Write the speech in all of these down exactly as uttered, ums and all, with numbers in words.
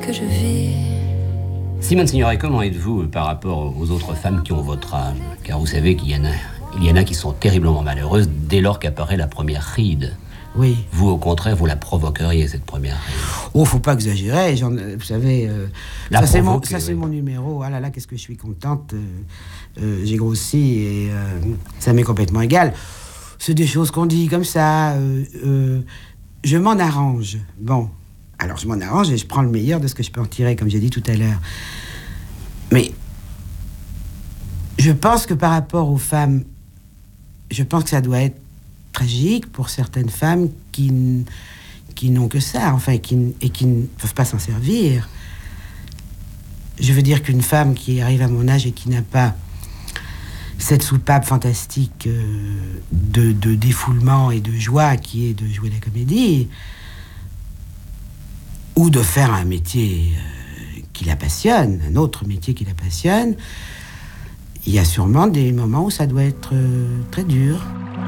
que je vis. Simone Signoret, comment êtes-vous par rapport aux autres femmes qui ont votre âge? Car vous savez qu'il y en a, il y en a qui sont terriblement malheureuses dès lors qu'apparaît la première ride. Oui. Vous, au contraire, vous la provoqueriez, cette première ride. Oh, faut pas exagérer. J'en, vous savez, euh, La ça, c'est mon, provoque, ça c'est oui. mon numéro. Ah là là, qu'est-ce que je suis contente. Euh, euh, j'ai grossi et euh, ça m'est complètement égal. C'est des choses qu'on dit comme ça. Euh, euh, je m'en arrange. Bon. Alors, je m'en arrange et je prends le meilleur de ce que je peux en tirer, comme j'ai dit tout à l'heure. Mais je pense que par rapport aux femmes, je pense que ça doit être tragique pour certaines femmes qui, qui n'ont que ça, enfin, qui, et qui ne peuvent pas s'en servir. Je veux dire qu'une femme qui arrive à mon âge et qui n'a pas cette soupape fantastique euh, de, de défoulement et de joie qui est de jouer la comédie, ou de faire un métier euh, qui la passionne, un autre métier qui la passionne, il y a sûrement des moments où ça doit être euh, très dur.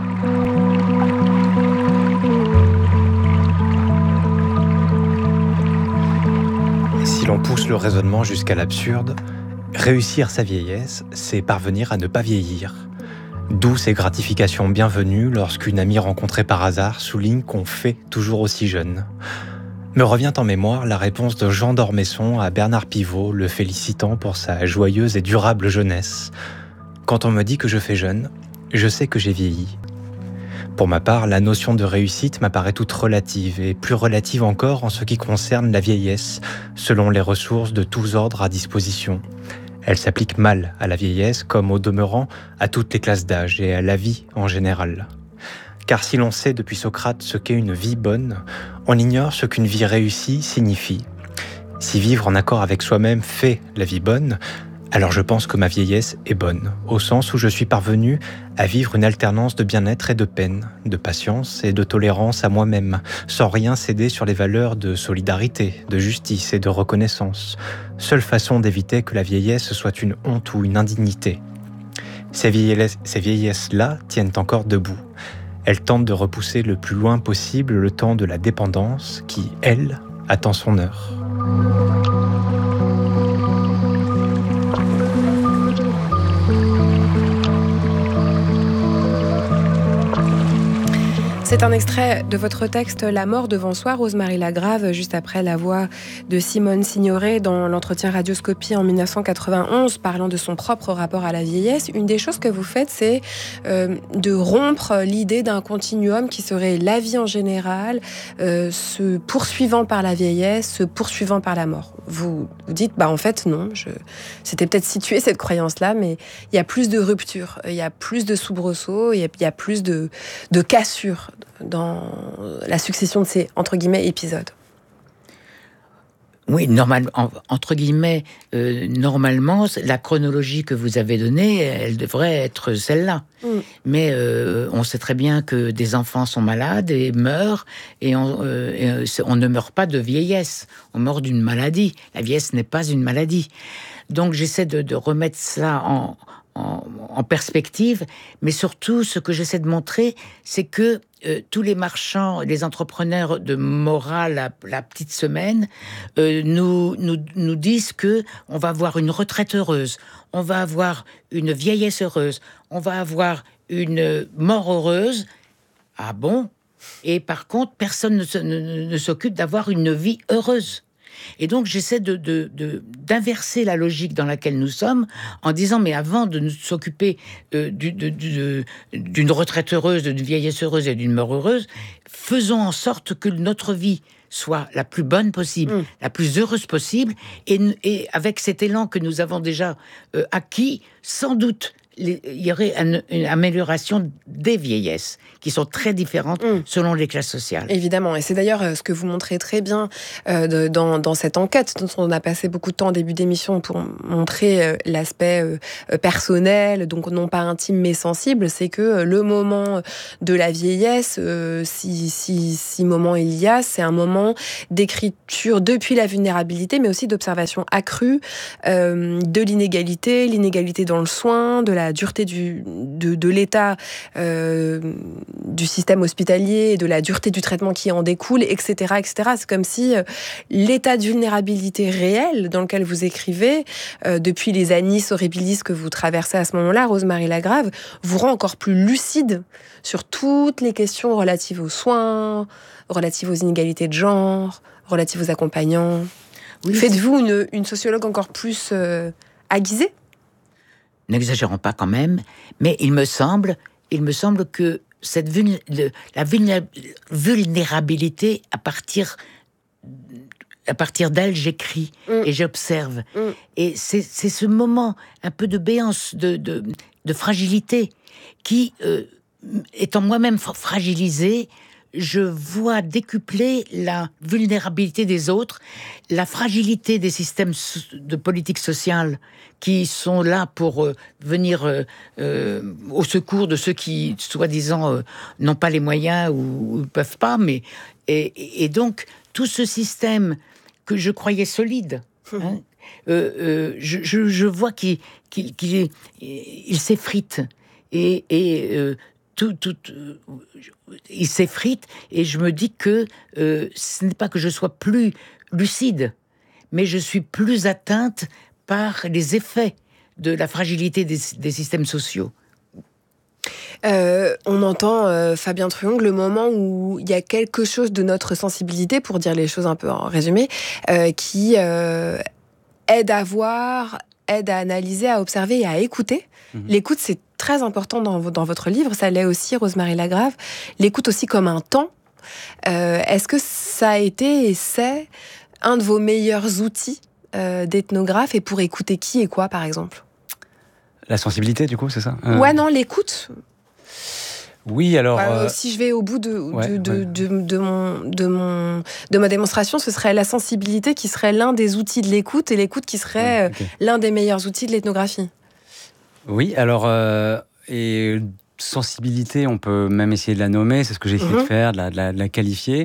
Si l'on pousse le raisonnement jusqu'à l'absurde, réussir sa vieillesse, c'est parvenir à ne pas vieillir. D'où ces gratifications bienvenues lorsqu'une amie rencontrée par hasard souligne qu'on fait toujours aussi jeune. Me revient en mémoire la réponse de Jean d'Ormesson à Bernard Pivot, le félicitant pour sa joyeuse et durable jeunesse. Quand on me dit que je fais jeune, je sais que j'ai vieilli. Pour ma part, la notion de réussite m'apparaît toute relative, et plus relative encore en ce qui concerne la vieillesse, selon les ressources de tous ordres à disposition. Elle s'applique mal à la vieillesse, comme au demeurant à toutes les classes d'âge et à la vie en général. Car si l'on sait depuis Socrate ce qu'est une vie bonne, on ignore ce qu'une vie réussie signifie. Si vivre en accord avec soi-même fait la vie bonne, alors je pense que ma vieillesse est bonne, au sens où je suis parvenu à vivre une alternance de bien-être et de peine, de patience et de tolérance à moi-même, sans rien céder sur les valeurs de solidarité, de justice et de reconnaissance. Seule façon d'éviter que la vieillesse soit une honte ou une indignité. Ces vieillesses, ces vieillesses-là tiennent encore debout. Elles tentent de repousser le plus loin possible le temps de la dépendance qui, elle, attend son heure. C'est un extrait de votre texte « La mort devant soi », Rose-Marie Lagrave, juste après la voix de Simone Signoret dans l'entretien Radioscopie en dix-neuf cent quatre-vingt-onze, parlant de son propre rapport à la vieillesse. Une des choses que vous faites, c'est euh, de rompre l'idée d'un continuum qui serait la vie en général, euh, se poursuivant par la vieillesse, se poursuivant par la mort. Vous, vous dites, bah en fait non, je... c'était peut-être situé cette croyance-là, mais il y a plus de ruptures, il y a plus de soubresauts, il y a, il y a plus de, de cassures dans la succession de ces, entre guillemets, épisodes. Oui, normal, en, entre guillemets, euh, normalement, la chronologie que vous avez donnée, elle devrait être celle-là. Mm. Mais euh, on sait très bien que des enfants sont malades et meurent, et on, euh, et on ne meurt pas de vieillesse, on meurt d'une maladie. La vieillesse n'est pas une maladie. Donc j'essaie de, de remettre ça en, en, en perspective, mais surtout, ce que j'essaie de montrer, c'est que Euh, tous les marchands, les entrepreneurs de morale, la, la petite semaine, euh, nous, nous, nous disent que on va avoir une retraite heureuse, on va avoir une vieillesse heureuse, on va avoir une mort heureuse. Ah bon? Et par contre, personne ne, se, ne, ne s'occupe d'avoir une vie heureuse. Et donc, j'essaie de, de, de, d'inverser la logique dans laquelle nous sommes en disant, mais avant de nous s'occuper euh, du, de, de, d'une retraite heureuse, d'une vieillesse heureuse et d'une mort heureuse, faisons en sorte que notre vie soit la plus bonne possible, mmh. la plus heureuse possible, et, et avec cet élan que nous avons déjà euh, acquis, sans doute, il y aurait une, une amélioration des vieillesses qui sont très différentes mmh. selon les classes sociales. Évidemment, et c'est d'ailleurs ce que vous montrez très bien euh, de, dans, dans cette enquête dont on a passé beaucoup de temps en début d'émission pour montrer euh, l'aspect euh, personnel, donc non pas intime mais sensible, c'est que euh, le moment de la vieillesse, euh, si, si, si moment il y a, c'est un moment d'écriture depuis la vulnérabilité, mais aussi d'observation accrue euh, de l'inégalité, l'inégalité dans le soin, de la la dureté du, de, de l'état euh, du système hospitalier, de la dureté du traitement qui en découle, et cetera, et cetera. C'est comme si euh, l'état de vulnérabilité réel dans lequel vous écrivez, euh, depuis les annus horribilis que vous traversez à ce moment-là, Rose-Marie Lagrave, vous rend encore plus lucide sur toutes les questions relatives aux soins, relatives aux inégalités de genre, relatives aux accompagnants. Oui, faites-vous une, une sociologue encore plus euh, aiguisée ? N'exagérons pas quand même, mais il me semble, il me semble que cette vulné- le, la vulné- vulnérabilité, à partir, à partir d'elle, j'écris mm. et j'observe. Mm. Et c'est, c'est ce moment un peu de béance, de, de, de fragilité, qui, euh, étant moi-même fragilisée, je vois décupler la vulnérabilité des autres, la fragilité des systèmes de politique sociale qui sont là pour euh, venir euh, euh, au secours de ceux qui, soi-disant, euh, n'ont pas les moyens ou ne peuvent pas. Mais, et, et donc, tout ce système que je croyais solide, hein, euh, euh, je, je, je vois qu'il, qu'il, qu'il il s'effrite. Et... et euh, Tout, tout, euh, il s'effrite et je me dis que euh, ce n'est pas que je sois plus lucide, mais je suis plus atteinte par les effets de la fragilité des, des systèmes sociaux. Euh, on entend euh, Fabien Truong, le moment où il y a quelque chose de notre sensibilité, pour dire les choses un peu en résumé, euh, qui euh, aide à voir, aide à analyser, à observer et à écouter. Mmh. L'écoute, c'est très important dans, dans votre livre, ça l'est aussi, Rose-Marie Lagrave. L'écoute aussi comme un temps. Euh, est-ce que ça a été et c'est un de vos meilleurs outils euh, d'ethnographe, et pour écouter qui et quoi, par exemple ? La sensibilité, du coup, c'est ça ? euh... Ouais, non, l'écoute. Oui, alors... Bah, euh... Si je vais au bout de, ouais, de, de, ouais. de, de, mon, de, mon, de ma démonstration, ce serait la sensibilité qui serait l'un des outils de l'écoute, et l'écoute qui serait ouais, okay. l'un des meilleurs outils de l'ethnographie. Oui, alors... Euh, et... sensibilité, on peut même essayer de la nommer, c'est ce que j'ai essayé mmh. de faire, de la, de la, de la qualifier.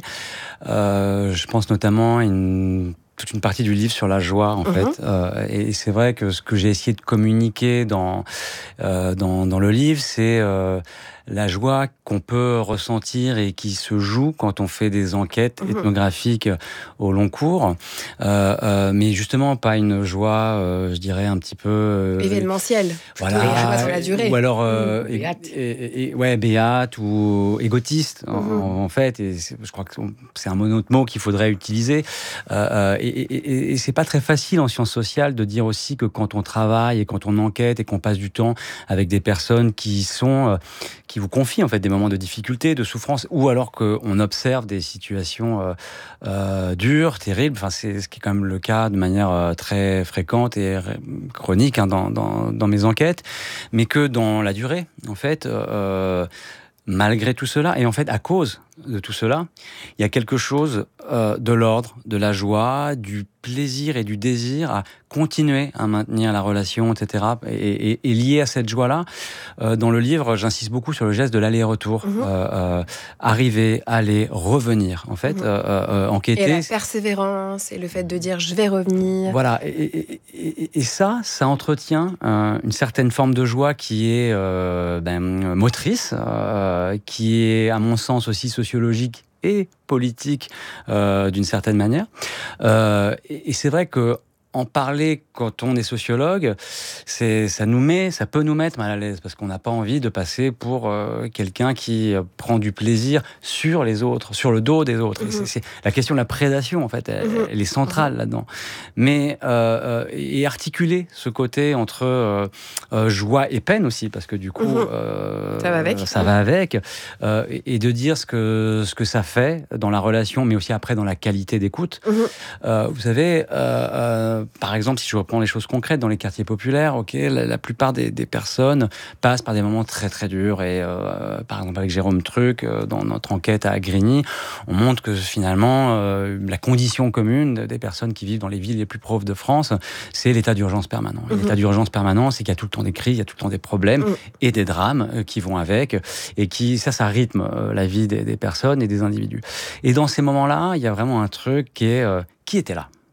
Euh, je pense notamment à une, toute une partie du livre sur la joie, en mmh. fait. Euh, et c'est vrai que ce que j'ai essayé de communiquer dans, euh, dans, dans le livre, c'est euh, la joie qu'on peut ressentir et qui se joue quand on fait des enquêtes mmh. ethnographiques au long cours. Euh, euh, mais justement, pas une joie, euh, je dirais, un petit peu... Euh, événementielle. Voilà. Une joie sur la durée. Ou alors... Euh, mmh. béate. Et, et, et, ouais, béate ou égotiste, mmh. en, en fait. Et je crois que c'est un autre mot qu'il faudrait utiliser. Euh, et, et, et c'est pas très facile en sciences sociales de dire aussi que quand on travaille et quand on enquête et qu'on passe du temps avec des personnes qui sont... Euh, qui vous confient en fait des moments de difficulté, de souffrance, ou alors qu'on observe des situations euh, euh, dures, terribles. Enfin, c'est ce qui est quand même le cas de manière euh, très fréquente et chronique hein, dans, dans, dans mes enquêtes, mais que dans la durée, en fait, euh, malgré tout cela, et en fait à cause de tout cela, il y a quelque chose euh, de l'ordre, de la joie, du plaisir et du désir à continuer à maintenir la relation, et cetera. Et, et, et lié à cette joie-là, euh, dans le livre, j'insiste beaucoup sur le geste de l'aller-retour. Mmh. Euh, euh, arriver, aller, revenir, en fait, mmh. euh, euh, enquêter. Et la persévérance, et le fait de dire « je vais revenir ». Voilà, et, et, et, et ça, ça entretient euh, une certaine forme de joie qui est euh, ben, motrice, euh, qui est, à mon sens, aussi sociologique et politique euh, d'une certaine manière. Euh, et, et c'est vrai que en parler quand on est sociologue, c'est, ça nous met, ça peut nous mettre mal à l'aise parce qu'on n'a pas envie de passer pour euh, quelqu'un qui prend du plaisir sur les autres, sur le dos des autres. Mmh. Et c'est, c'est la question de la prédation en fait, elle, mmh. elle est centrale mmh. là-dedans. Mais euh, et articuler ce côté entre euh, euh, joie et peine aussi, parce que du coup, mmh. euh, ça va avec, ça va avec, euh, et, et de dire ce que ce que ça fait dans la relation, mais aussi après dans la qualité d'écoute. Mmh. Euh, vous savez. Euh, euh, Par exemple, si je reprends les choses concrètes dans les quartiers populaires, ok, la, la plupart des, des personnes passent par des moments très très durs. Et euh, par exemple avec Jérôme Truc, euh, dans notre enquête à Grigny, on montre que finalement euh, la condition commune des personnes qui vivent dans les villes les plus pauvres de France, c'est l'état d'urgence permanent. Mmh. L'état d'urgence permanent, c'est qu'il y a tout le temps des crises, il y a tout le temps des problèmes mmh. et des drames euh, qui vont avec, et qui ça, ça rythme euh, la vie des, des personnes et des individus. Et dans ces moments-là, il y a vraiment un truc qui est euh, qui était là.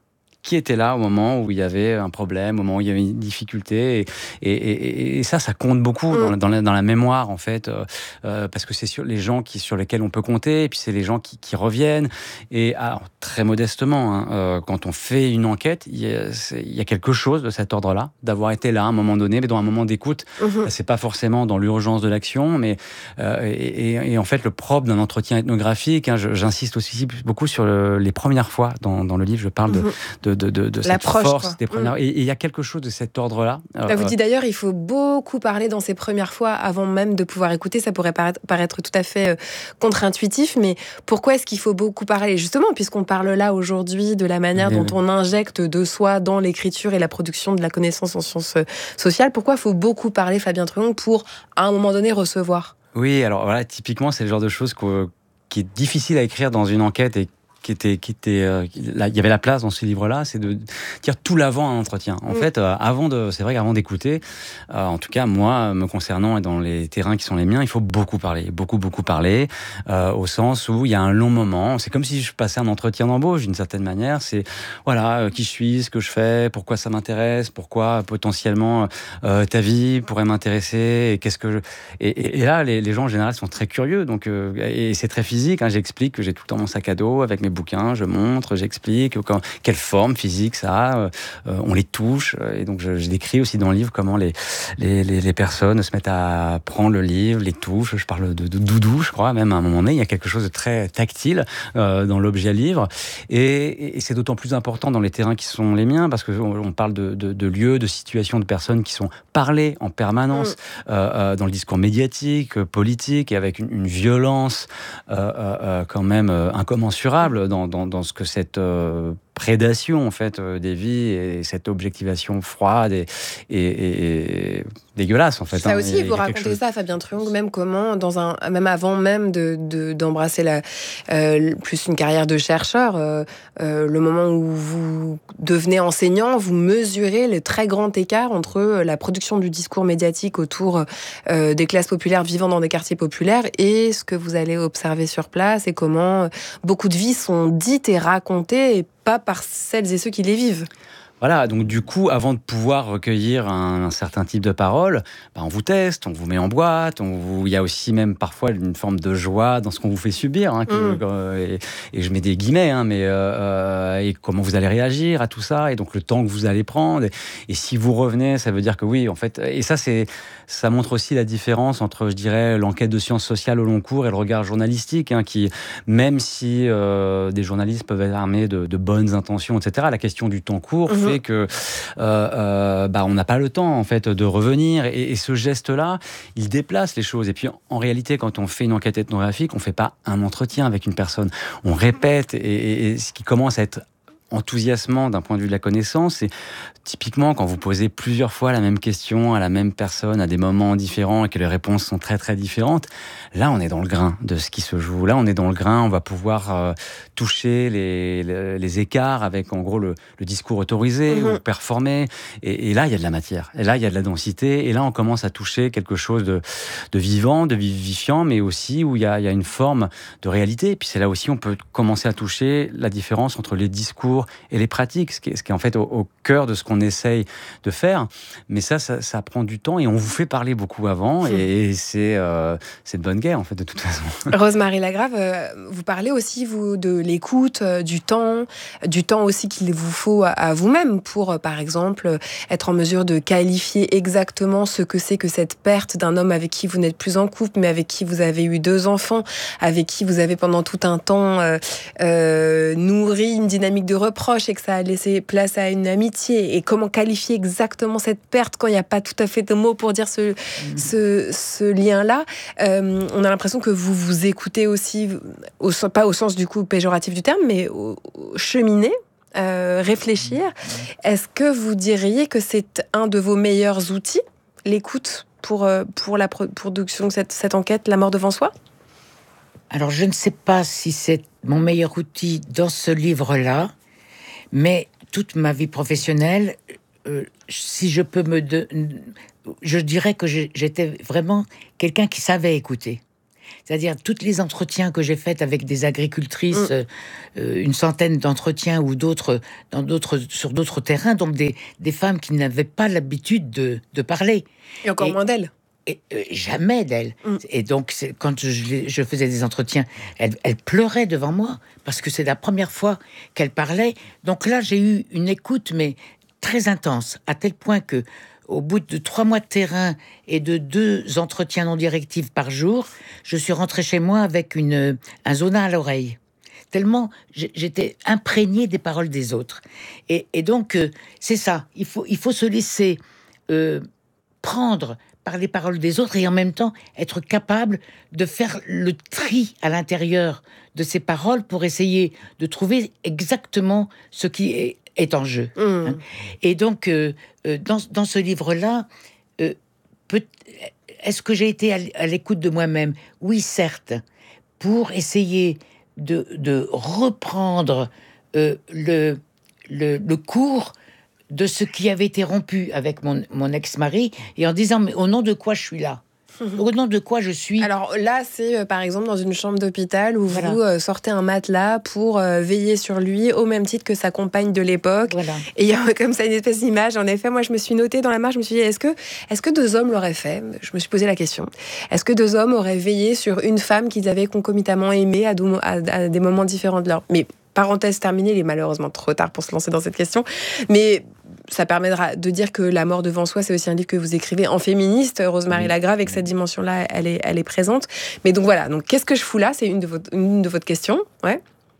qui était là au moment où il y avait un problème, au moment où il y avait une difficulté. Et, et, et, et ça, ça compte beaucoup mmh. dans, la, dans, la, dans la mémoire, en fait, euh, euh, parce que c'est sur les gens qui, sur lesquels on peut compter, et puis c'est les gens qui, qui reviennent. Et alors, très modestement, hein, euh, quand on fait une enquête, il y, a, il y a quelque chose de cet ordre-là, d'avoir été là à un moment donné, mais dans un moment d'écoute. Mmh. C'est pas forcément dans l'urgence de l'action, mais euh, et, et, et en fait, le propre d'un entretien ethnographique, hein, je, j'insiste aussi beaucoup sur le, les premières fois dans, dans le livre, je parle de, mmh. de De, de, de cette force quoi. Des premières. Mmh. Et il y a quelque chose de cet ordre-là. Bah, vous dites d'ailleurs, il faut beaucoup parler dans ces premières fois avant même de pouvoir écouter. Ça pourrait paraître, paraître tout à fait euh, contre-intuitif, mais pourquoi est-ce qu'il faut beaucoup parler ? Justement, puisqu'on parle là aujourd'hui de la manière mais dont oui. on injecte de soi dans l'écriture et la production de la connaissance en sciences sociales, pourquoi il faut beaucoup parler, Fabien Truong, pour à un moment donné recevoir ? Oui, alors voilà, typiquement, c'est le genre de choses qui est difficile à écrire dans une enquête et qui était, qui était, euh, là, il y avait la place dans ce livre-là, c'est de dire tout l'avant à un entretien. En mmh. fait, euh, avant de, c'est vrai qu'avant d'écouter, euh, en tout cas moi, me concernant et dans les terrains qui sont les miens, il faut beaucoup parler, beaucoup beaucoup parler, euh, au sens où il y a un long moment. C'est comme si je passais un entretien d'embauche d'une certaine manière. C'est voilà, euh, qui je suis, ce que je fais, pourquoi ça m'intéresse, pourquoi potentiellement euh, ta vie pourrait m'intéresser, et qu'est-ce que je... et, et, et là, les, les gens en général sont très curieux, donc euh, et c'est très physique. Hein, j'explique que j'ai tout le temps mon sac à dos avec mes bouquins, je montre, j'explique quand, quelle forme physique ça a, euh, on les touche, et donc je, je décris aussi dans le livre comment les, les, les, les personnes se mettent à prendre le livre, les touches, je parle de, de doudou, je crois, même à un moment donné, il y a quelque chose de très tactile euh, dans l'objet livre, et, et c'est d'autant plus important dans les terrains qui sont les miens, parce qu'on on parle de, de, de lieux, de situations, de personnes qui sont parlées en permanence, mmh. euh, euh, dans le discours médiatique, politique, et avec une, une violence euh, euh, quand même euh, incommensurable Dans, dans, dans ce que cette euh, prédation en fait euh, des vies et cette objectivation froide et, et, et, et dégueulasse en fait. Ça hein, aussi, vous racontez chose... ça, Fabien Truong, même comment, dans un, même avant même de, de, d'embrasser la, euh, plus une carrière de chercheur, euh, euh, le moment où vous devenez enseignant, vous mesurez le très grand écart entre la production du discours médiatique autour euh, des classes populaires vivant dans des quartiers populaires et ce que vous allez observer sur place, et comment beaucoup de vies sont dites et racontées, et pas par celles et ceux qui les vivent. Voilà, donc du coup, avant de pouvoir recueillir un, un certain type de paroles, bah on vous teste, on vous met en boîte, on vous... il y a aussi même parfois une forme de joie dans ce qu'on vous fait subir, hein, que, mmh. euh, et, et je mets des guillemets, hein, mais euh, et comment vous allez réagir à tout ça, et donc le temps que vous allez prendre, et, et si vous revenez, ça veut dire que oui, en fait, et ça, c'est, ça montre aussi la différence entre, je dirais, l'enquête de sciences sociales au long cours et le regard journalistique, hein, qui, même si euh, des journalistes peuvent être armés de, de bonnes intentions, et cetera, la question du temps court mmh. fait que euh, euh, bah, on n'a pas le temps en fait de revenir, et, et ce geste-là, il déplace les choses. Et puis en réalité, quand on fait une enquête ethnographique, on fait pas un entretien avec une personne, on répète, et, et, et ce qui commence à être enthousiasmant d'un point de vue de la connaissance, c'est typiquement quand vous posez plusieurs fois la même question à la même personne à des moments différents et que les réponses sont très très différentes. Là, on est dans le grain de ce qui se joue. Là, on est dans le grain. On va pouvoir euh, toucher les, les, les écarts avec en gros le, le discours autorisé mmh. ou performé. Et, et là, il y a de la matière. Et là, il y a de la densité. Et là, on commence à toucher quelque chose de, de vivant, de vivifiant, mais aussi où il y a, il y a une forme de réalité. Et puis c'est là aussi on peut commencer à toucher la différence entre les discours et les pratiques, ce qui est, ce qui est en fait au, au cœur de ce qu'on essaye de faire. Mais ça, ça, ça prend du temps, et on vous fait parler beaucoup avant, et, et c'est, euh, c'est de bonne guerre, en fait, de toute façon. Rose-Marie Lagrave, euh, vous parlez aussi, vous, de l'écoute, euh, du temps, du temps aussi qu'il vous faut à, à vous-même pour, euh, par exemple, être en mesure de qualifier exactement ce que c'est que cette perte d'un homme avec qui vous n'êtes plus en couple, mais avec qui vous avez eu deux enfants, avec qui vous avez pendant tout un temps euh, euh, nourri une dynamique de reproche, et que ça a laissé place à une amitié, et comment qualifier exactement cette perte quand il n'y a pas tout à fait de mots pour dire ce, mmh. ce, ce lien-là. Euh, on a l'impression que vous vous écoutez aussi, au, pas au sens du coup péjoratif du terme, mais au, au cheminer, euh, réfléchir. Est-ce que vous diriez que c'est un de vos meilleurs outils, l'écoute, pour, pour la production de cette, cette enquête, La mort devant soi ? Alors, je ne sais pas si c'est mon meilleur outil dans ce livre-là, mais toute ma vie professionnelle, euh, si je peux me... De... Je dirais que j'étais vraiment quelqu'un qui savait écouter. C'est-à-dire, tous les entretiens que j'ai faits avec des agricultrices, mmh. euh, une centaine d'entretiens ou d'autres, dans d'autres, sur d'autres terrains, donc des, des femmes qui n'avaient pas l'habitude de, de parler. Et encore et, moins d'elles. Et, euh, jamais d'elles. Mmh. Et donc, c'est, quand je, je faisais des entretiens, elles, elles pleuraient devant moi, parce que c'est la première fois qu'elles parlaient. Donc là, j'ai eu une écoute, mais très intense, à tel point que au bout de trois mois de terrain et de deux entretiens non directifs par jour, je suis rentrée chez moi avec une, un zona à l'oreille. Tellement j'étais imprégnée des paroles des autres. Et, et donc, euh, c'est ça. Il faut, il faut se laisser euh, prendre par les paroles des autres et en même temps être capable de faire le tri à l'intérieur de ces paroles pour essayer de trouver exactement ce qui est est en jeu. Mmh. Hein. Et donc, euh, euh, dans, dans ce livre-là, euh, peut, est-ce que j'ai été à, à l'écoute de moi-même ? Oui, certes, pour essayer de, de reprendre euh, le, le, le cours de ce qui avait été rompu avec mon, mon ex-mari, et en disant, mais au nom de quoi je suis là ? Au nom de quoi je suis... Alors là, c'est euh, par exemple dans une chambre d'hôpital où voilà. vous euh, sortez un matelas pour euh, veiller sur lui au même titre que sa compagne de l'époque. Voilà. Et il y a comme ça une espèce d'image. En effet, moi, je me suis notée dans la marge, je me suis dit, est-ce que, est-ce que deux hommes l'auraient fait ? Je me suis posé la question. Est-ce que deux hommes auraient veillé sur une femme qu'ils avaient concomitamment aimée à, do- à, à des moments différents de leur... Mais parenthèse terminée, il est malheureusement trop tard pour se lancer dans cette question. Mais... ça permettra de dire que La mort devant soi, c'est aussi un livre que vous écrivez en féministe, Rosemary Lagrave, et que cette dimension-là, elle est, elle est présente. Mais donc voilà, donc qu'est-ce que je fous là ? C'est une de, votre, une de votre questions. Ouais.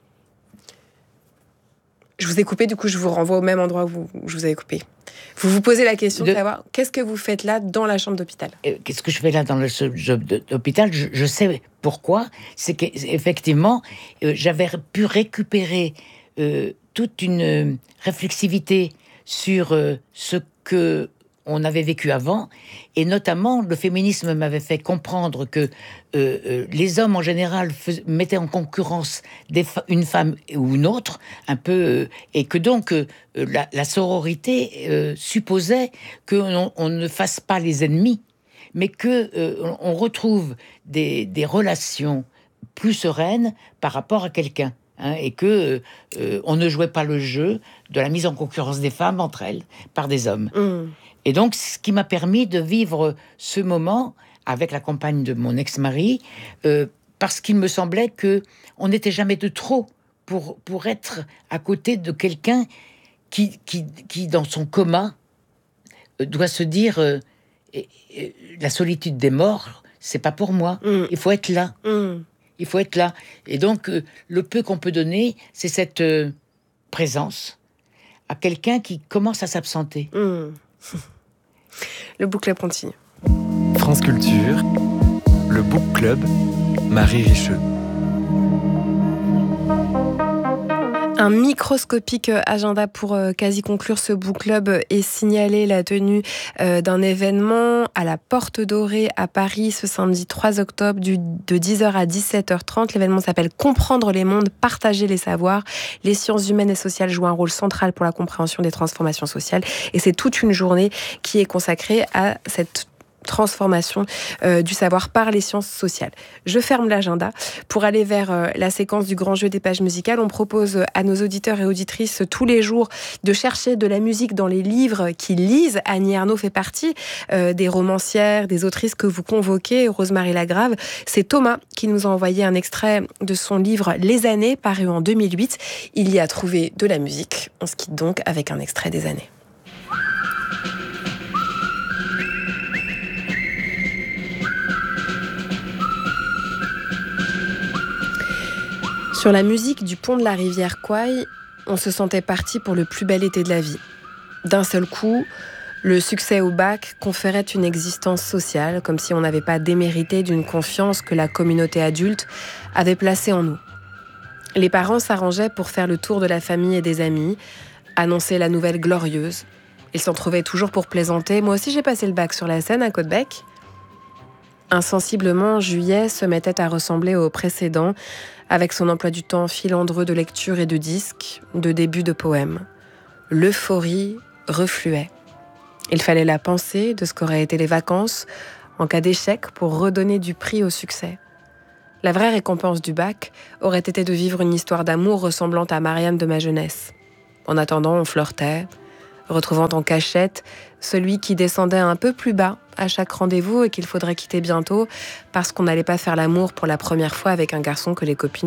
Je vous ai coupé, du coup, je vous renvoie au même endroit où, vous, où je vous avais coupé. Vous vous posez la question de, de savoir qu'est-ce que vous faites là dans la chambre d'hôpital ? Qu'est-ce que je fais là dans le job d'hôpital ? je, je sais pourquoi. C'est qu'effectivement, euh, j'avais pu récupérer euh, toute une euh, réflexivité sur euh, ce que on avait vécu avant, et notamment le féminisme m'avait fait comprendre que euh, euh, les hommes en général fais, mettaient en concurrence des fa- une femme ou une autre, un peu, euh, et que donc euh, la, la sororité euh, supposait qu'on on ne fasse pas les ennemis, mais que euh, on retrouve des, des relations plus sereines par rapport à quelqu'un. Hein, et que euh, on ne jouait pas le jeu de la mise en concurrence des femmes entre elles par des hommes. Mmh. Et donc, ce qui m'a permis de vivre ce moment avec la compagne de mon ex-mari, euh, parce qu'il me semblait que on n'était jamais de trop pour pour être à côté de quelqu'un qui qui qui dans son coma doit se dire euh, la solitude des morts, c'est pas pour moi. Mmh. Il faut être là. Mmh. Il faut être là. Et donc, euh, le peu qu'on peut donner, c'est cette euh, présence à quelqu'un qui commence à s'absenter. Mmh. Le Book Club continue. France Culture, le Book Club, Marie Richeux. Un microscopique agenda pour euh, quasi conclure ce book club et signaler la tenue euh, d'un événement à la Porte Dorée à Paris ce samedi trois octobre du, de dix heures à dix-sept heures trente. L'événement s'appelle « Comprendre les mondes, partager les savoirs ». Les sciences humaines et sociales jouent un rôle central pour la compréhension des transformations sociales. Et c'est toute une journée qui est consacrée à cette transformation euh, du savoir par les sciences sociales. Je ferme l'agenda. Pour aller vers euh, la séquence du grand jeu des pages musicales, on propose à nos auditeurs et auditrices tous les jours de chercher de la musique dans les livres qu'ils lisent. Annie Ernaux fait partie euh, des romancières, des autrices que vous convoquez. Rosemary Lagrave, c'est Thomas qui nous a envoyé un extrait de son livre Les années, paru en deux mille huit. Il y a trouvé de la musique. On se quitte donc avec un extrait des années. Sur la musique du pont de la rivière Kwai, on se sentait parti pour le plus bel été de la vie. D'un seul coup, le succès au bac conférait une existence sociale, comme si on n'avait pas démérité d'une confiance que la communauté adulte avait placée en nous. Les parents s'arrangeaient pour faire le tour de la famille et des amis, annoncer la nouvelle glorieuse. Ils s'en trouvaient toujours pour plaisanter. Moi aussi, j'ai passé le bac sur la Seine, à Côte-Bec. Insensiblement, juillet se mettait à ressembler au précédent, avec son emploi du temps filandreux de lecture et de disques, de débuts de poèmes. L'euphorie refluait. Il fallait la pensée de ce qu'auraient été les vacances en cas d'échec pour redonner du prix au succès. La vraie récompense du bac aurait été de vivre une histoire d'amour ressemblant à Marianne de ma jeunesse. En attendant, on flirtait, retrouvant en cachette celui qui descendait un peu plus bas à chaque rendez-vous et qu'il faudrait quitter bientôt parce qu'on n'allait pas faire l'amour pour la première fois avec un garçon que les copines